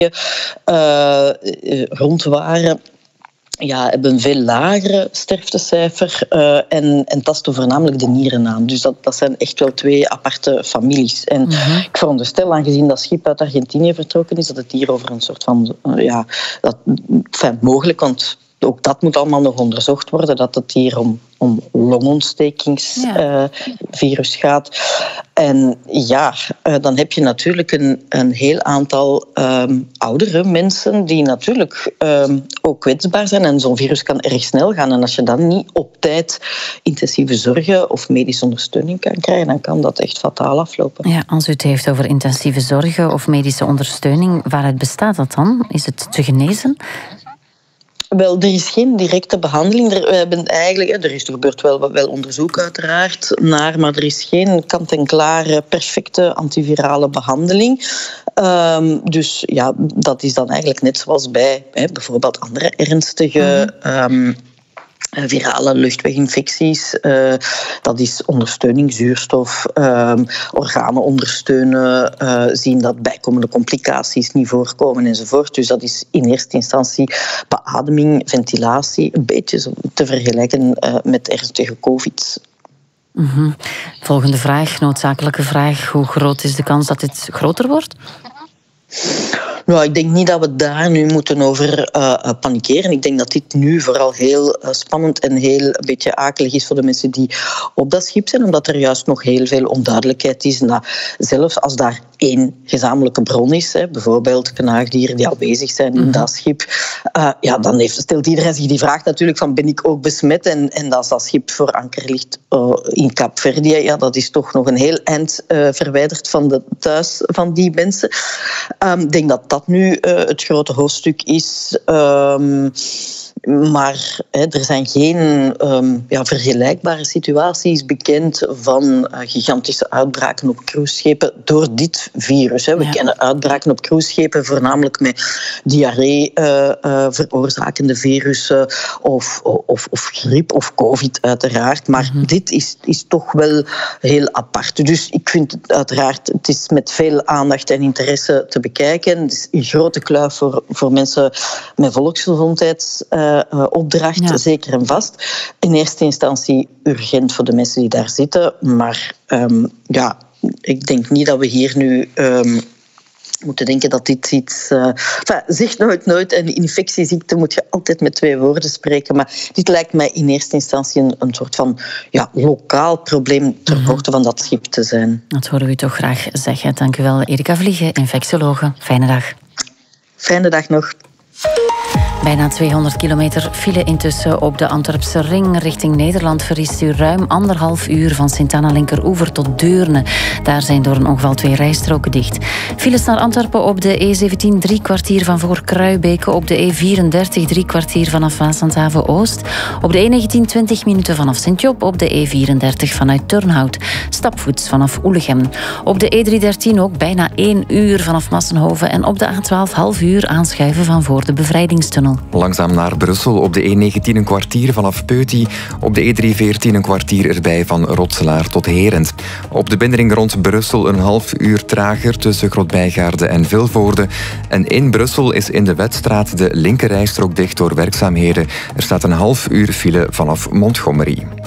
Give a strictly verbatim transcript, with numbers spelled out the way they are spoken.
uh, rond waren, ja, hebben een veel lagere sterftecijfer uh, en, en tasten voornamelijk de nieren aan. Dus dat, dat zijn echt wel twee aparte families. En mm-hmm. ik veronderstel, aangezien dat schip uit Argentinië vertrokken is, dat het hier over een soort van... Uh, ja, dat, enfin, mogelijk, want ook dat moet allemaal nog onderzocht worden, dat het hier om, om longontstekingsvirus ja. uh, gaat. En ja, uh, dan heb je natuurlijk een, een heel aantal um, oudere mensen die natuurlijk um, ook kwetsbaar zijn. En zo'n virus kan erg snel gaan. En als je dan niet op tijd intensieve zorgen of medische ondersteuning kan krijgen, dan kan dat echt fataal aflopen. Ja, als u het heeft over intensieve zorgen of medische ondersteuning, waaruit bestaat dat dan? Is het te genezen? Wel, er is geen directe behandeling. Er, we hebben eigenlijk, er is er gebeurt wel, wel onderzoek uiteraard naar, maar er is geen kant-en-klare perfecte antivirale behandeling. Um, dus ja, dat is dan eigenlijk net zoals bij hè, bijvoorbeeld andere ernstige... Um, virale luchtweginfecties, uh, dat is ondersteuning, zuurstof, uh, organen ondersteunen, uh, zien dat bijkomende complicaties niet voorkomen enzovoort. Dus dat is in eerste instantie beademing, ventilatie, een beetje te vergelijken uh, met ernstige covid. Mm-hmm. Volgende vraag, noodzakelijke vraag. Hoe groot is de kans dat dit groter wordt? Nou, ik denk niet dat we daar nu moeten over uh, panikeren. Ik denk dat dit nu vooral heel uh, spannend en heel een beetje akelig is voor de mensen die op dat schip zijn, omdat er juist nog heel veel onduidelijkheid is. Nou, zelfs als daar één gezamenlijke bron is, hè, bijvoorbeeld knaagdieren die al bezig zijn in dat schip, uh, ja, dan heeft, stelt iedereen zich die vraag natuurlijk van ben ik ook besmet? En, en als dat schip voor anker ligt uh, in Kaapverdië, ja, dat is toch nog een heel eind uh, verwijderd van de thuis van die mensen. Um, ik denk dat dat nu uh, het grote hoofdstuk is. Um, maar hè, er zijn geen um, ja, vergelijkbare situaties bekend van uh, gigantische uitbraken op cruiseschepen door dit virus. Hè. We ja. kennen uitbraken op cruiseschepen voornamelijk met diarree uh, uh, veroorzakende virussen of, of, of griep of covid uiteraard. Maar mm-hmm. dit is, is toch wel heel apart. Dus ik vind het uiteraard, het is met veel aandacht en interesse te bekijken. Het is een grote kluif voor, voor mensen met volksgezondheids uh, Uh, opdracht, ja. zeker en vast. In eerste instantie urgent voor de mensen die daar zitten, maar um, ja, ik denk niet dat we hier nu um, moeten denken dat dit iets... Uh, enfin, zeg nooit nooit, en infectieziekte moet je altijd met twee woorden spreken, maar dit lijkt mij in eerste instantie een, een soort van ja, lokaal probleem ter hoogte mm-hmm. van dat schip te zijn. Dat horen we u toch graag zeggen. Dank u wel, Erika Vliegen, infectiologe. Fijne dag. Fijne dag nog. Bijna tweehonderd kilometer file intussen op de Antwerpse ring richting Nederland verliest u ruim anderhalf uur van Sint-Anna Linkeroever tot Deurne. Daar zijn door een ongeval twee rijstroken dicht. Files naar Antwerpen op de E zeventien drie kwartier van voor Kruibeke, op de E vierendertig drie kwartier vanaf Waaslandhaven Oost, op de E negentien twintig minuten vanaf Sint-Job, op de E vierendertig vanuit Turnhout, stapvoets vanaf Oelegem. Op de E driehonderddertien ook bijna één uur vanaf Massenhoven en op de A twaalf half uur aanschuiven van voor de bevrijdingstunnel. Langzaam naar Brussel op de E negentien een kwartier vanaf Peuty. Op de E driehonderdveertien een kwartier erbij van Rotselaar tot Herent. Op de binnenring rond Brussel een half uur trager tussen Grootbijgaarde en Vilvoorde. En in Brussel is in de Wetstraat de linkerrijstrook dicht door werkzaamheden. Er staat een half uur file vanaf Montgomery.